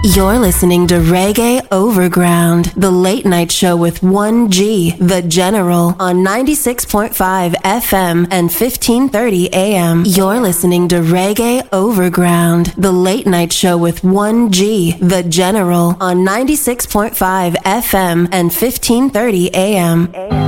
You're listening to Reggae Overground, the late night show with 1G, the General, on 96.5 FM and 1530 AM. You're listening to Reggae Overground, the late night show with 1G, the General, on 96.5 FM and 1530 AM.